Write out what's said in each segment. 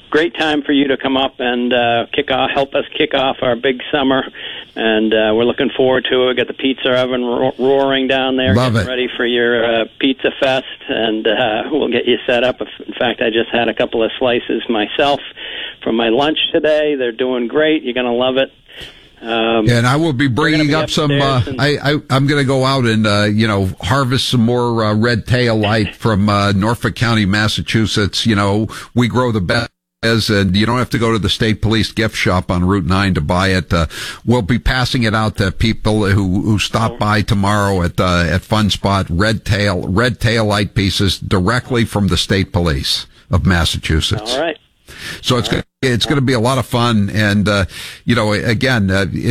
great time for you to come up and help us kick off our big summer. And we're looking forward to it. We got the pizza oven roaring down there. Love it. Ready for your pizza fest, and we'll get you set up. In fact, I just had a couple of slices myself from my lunch today. They're doing great. You're going to love it. And I will be bringing up some. I'm going to go out and harvest some more red tail light from Norfolk County, Massachusetts. We grow the best. And you don't have to go to the state police gift shop on Route 9 to buy it. We'll be passing it out to people who stop by tomorrow at Fun Spot. Red tail light pieces directly from the state police of Massachusetts. All right. So it's going to be a lot of fun, and again,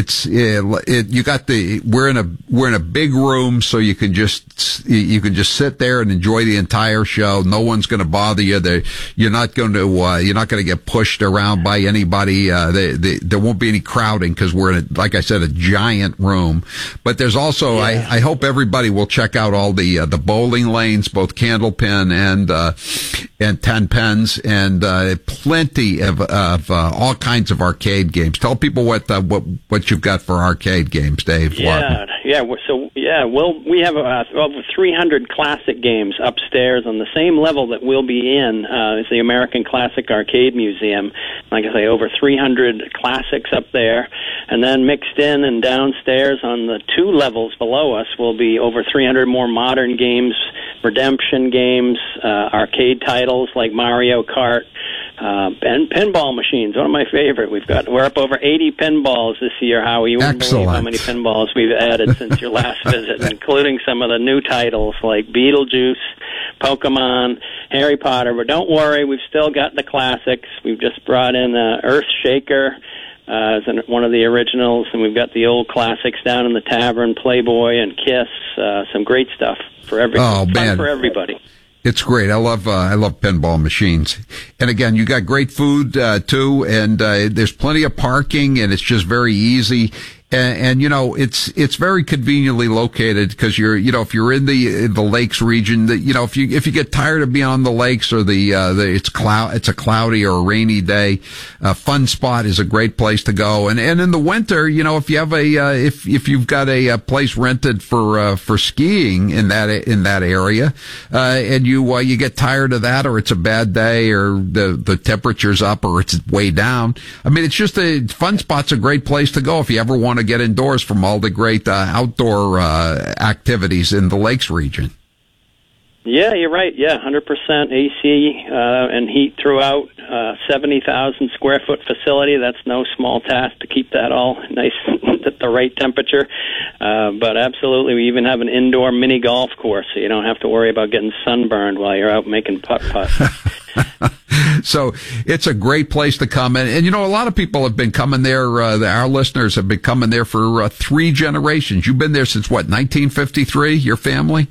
we're in a big room, so you can just sit there and enjoy the entire show. No one's going to bother you. You're not going to get pushed around by anybody. There won't be any crowding because we're in like I said, a giant room. But there's also, I hope everybody will check out all the bowling lanes, both Candlepin and Ten Pens, and plenty of all kinds of arcade games. Tell people what you've got for arcade games, Dave. We have over 300 classic games upstairs on the same level that we'll be in is the American Classic Arcade Museum. Like I say, over 300 classics up there, and then mixed in and downstairs on the 2 levels below us will be over 300 more modern games, redemption games, arcade titles like Mario Kart. And pinball machines, one of my favorite. We're up over 80 pinballs this year, Howie. You wouldn't believe how many pinballs we've added since your last visit, including some of the new titles like Beetlejuice, Pokemon, Harry Potter. But don't worry, we've still got the classics. We've just brought in Earthshaker as one of the originals, and we've got the old classics down in the tavern, Playboy and Kiss. Some great stuff for everybody. Fun for everybody. It's great. I love pinball machines. And again, you got great food, too, and there's plenty of parking, and it's just very easy. And it's very conveniently located because if you're in the lakes region, if you get tired of being on the lakes or it's a cloudy or a rainy day, Fun Spot is a great place to go. And in the winter, if you have if you've got a place rented for skiing in that area, and you get tired of that, or it's a bad day, or the temperature's up, or it's way down. I mean, it's just Fun Spot's a great place to go if you ever want to get indoors from all the great outdoor activities in the lakes region. Yeah, you're right. Yeah, 100% AC and heat throughout. 70,000 square foot facility. That's no small task to keep that all nice at the right temperature. But absolutely, we even have an indoor mini golf course, so you don't have to worry about getting sunburned while you're out making putt-putt. So it's a great place to come. And a lot of people have been coming there. Our listeners have been coming there for 3 generations. You've been there since, 1953, your family?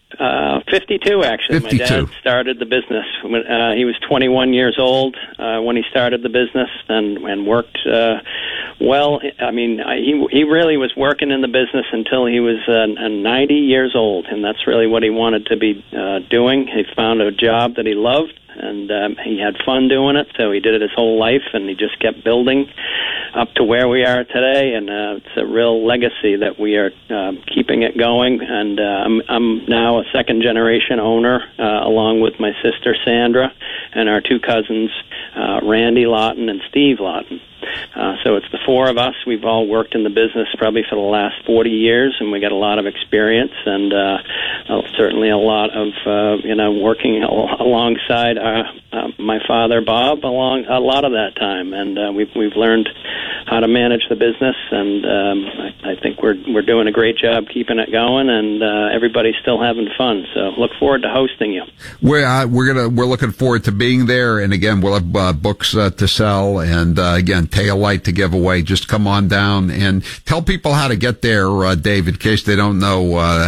52, actually. 52. My dad started the business. He was 21 years old when he started the business and worked well. I mean, he really was working in the business until he was 90 years old, and that's really what he wanted to be doing. He found a job that he loved, and he had fun doing it, so he did it his whole life, and he just kept building up to where we are today, and it's a real legacy that we are keeping it going, and I'm now a second-generation owner, along with my sister Sandra and our 2 cousins, Randy Lawton and Steve Lawton. So it's the 4 of us. We've all worked in the business probably for the last 40 years, and we got a lot of experience, and certainly a lot of working alongside my father Bob along a lot of that time, and we've learned how to manage the business, and I think we're doing a great job keeping it going, and everybody's still having fun. So look forward to hosting you. We're looking forward to being there, and again, we'll have books to sell, and again, tail light to give away. Just come on down and tell people how to get there, Dave, in case they don't know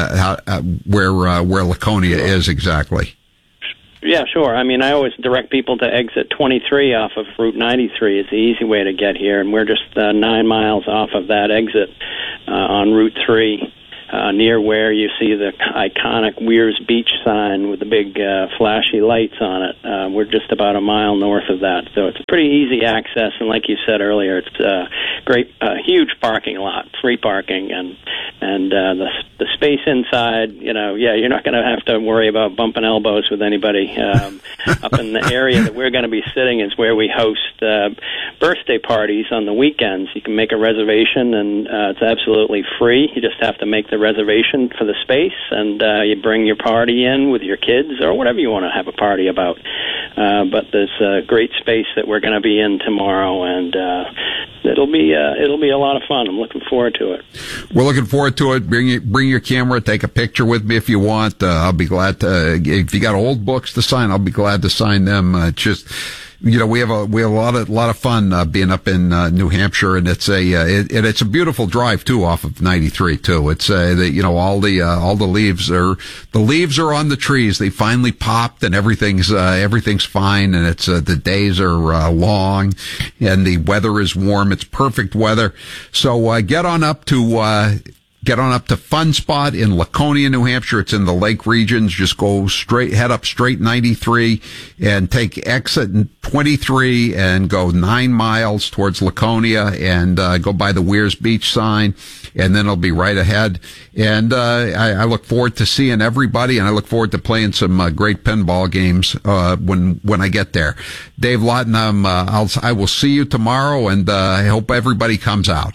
where Laconia is exactly. Yeah, sure. I mean, I always direct people to exit 23 off of Route 93. It's the easy way to get here, and we're just 9 miles off of that exit on Route 3. near where you see the iconic Weirs Beach sign with the big flashy lights on it. We're just about a mile north of that, so it's pretty easy access. And like you said earlier, it's great, huge parking lot, free parking, and the space inside. You're not going to have to worry about bumping elbows with anybody. Up in the area that we're going to be sitting is where we host birthday parties on the weekends. You can make a reservation, and it's absolutely free. You just have to make the reservation for the space, and you bring your party in with your kids or whatever you want to have a party about. But there's a great space that we're going to be in tomorrow, and it'll be a lot of fun. I'm looking forward to it. We're looking forward to it. Bring your camera, take a picture with me if you want. I'll be glad to. If you got old books to sign, I'll be glad to sign them. We have a lot of fun being up in New Hampshire, and it's a beautiful drive too off of 93 too. It's all the leaves are on the trees. They finally popped, and everything's fine, and it's the days are long, and the weather is warm. It's perfect weather. So get on up to Fun Spot in Laconia, New Hampshire. It's in the Lake regions. Just head up straight 93 and take exit 23 and go 9 miles towards Laconia and go by the Weirs Beach sign, and then it'll be right ahead. And I look forward to seeing everybody, and I look forward to playing some great pinball games when I get there. Dave Lawton, I will see you tomorrow, and I hope everybody comes out.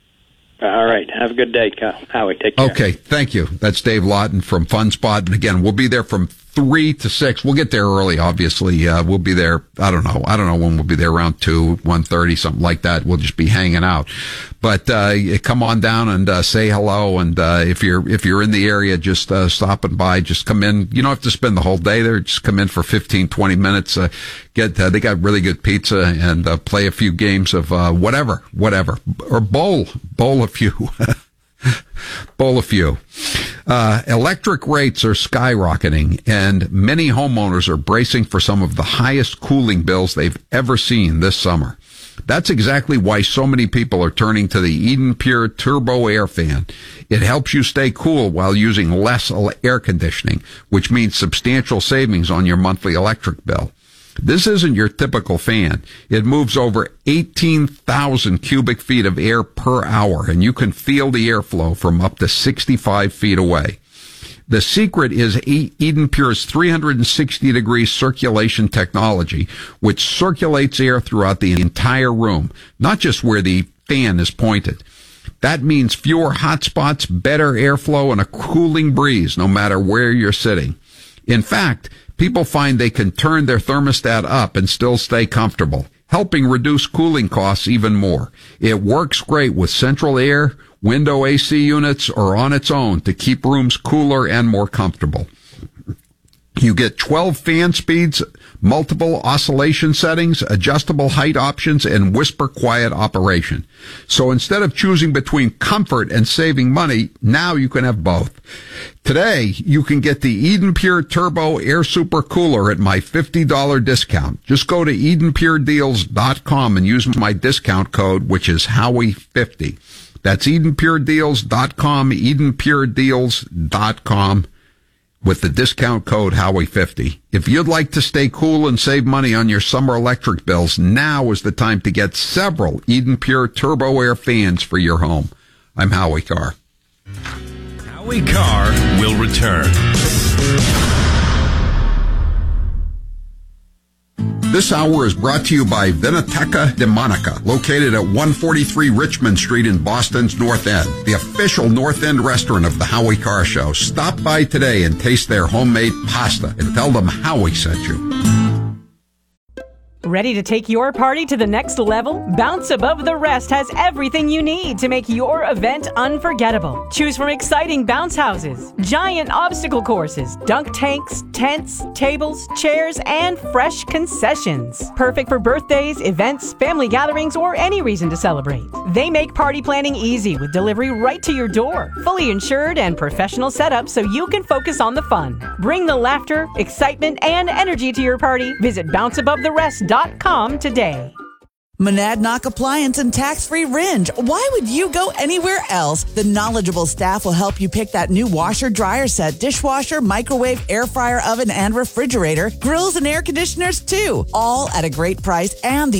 All right. Have a good day, Howie. Take care. Okay. Thank you. That's Dave Lawton from Fun Spot. And again, we'll be there from 3 to 6. We'll get there early, obviously. We'll be there. I don't know when we'll be there, around 2, 1:30, something like that. We'll just be hanging out. But come on down and say hello. And if you're in the area, just stopping by, just come in. You don't have to spend the whole day there. Just come in for 15, 20 minutes. They got really good pizza, and play a few games of whatever, or bowl a few. Bowl a few. Electric rates are skyrocketing, and many homeowners are bracing for some of the highest cooling bills they've ever seen this summer. That's exactly why so many people are turning to the Eden Pure Turbo Air Fan. It helps you stay cool while using less air conditioning, which means substantial savings on your monthly electric bill. This isn't your typical fan. It moves over 18,000 cubic feet of air per hour, and you can feel the airflow from up to 65 feet away. The secret is Eden Pure's 360-degree circulation technology, which circulates air throughout the entire room, not just where the fan is pointed. That means fewer hot spots, better airflow, and a cooling breeze no matter where you're sitting. In fact, people find they can turn their thermostat up and still stay comfortable, helping reduce cooling costs even more. It works great with central air, window AC units, or on its own to keep rooms cooler and more comfortable. You get 12 fan speeds, multiple oscillation settings, adjustable height options, and whisper quiet operation. So instead of choosing between comfort and saving money, now you can have both. Today, you can get the Eden Pure Turbo Air Super Cooler at my $50 discount. Just go to EdenPureDeals.com and use my discount code, which is Howie50. That's EdenPureDeals.com, EdenPureDeals.com. with the discount code Howie50. If you'd like to stay cool and save money on your summer electric bills, now is the time to get several Eden Pure Turbo Air fans for your home. I'm Howie Carr. Howie Carr will return. This hour is brought to you by Vinoteca de Monica, located at 143 Richmond Street in Boston's North End, the official North End restaurant of the Howie Carr Show. Stop by today and taste their homemade pasta and tell them Howie sent you. Ready to take your party to the next level? Bounce Above the Rest has everything you need to make your event unforgettable. Choose from exciting bounce houses, giant obstacle courses, dunk tanks, tents, tables, chairs, and fresh concessions. Perfect for birthdays, events, family gatherings, or any reason to celebrate. They make party planning easy with delivery right to your door. Fully insured and professional setup so you can focus on the fun. Bring the laughter, excitement, and energy to your party. Visit bounceabovetherest.com today. Monadnock Appliance and tax-free Ringe. Why would you go anywhere else? The knowledgeable staff will help you pick that new washer, dryer set, dishwasher, microwave, air fryer, oven, and refrigerator, grills and air conditioners too. All at a great price and the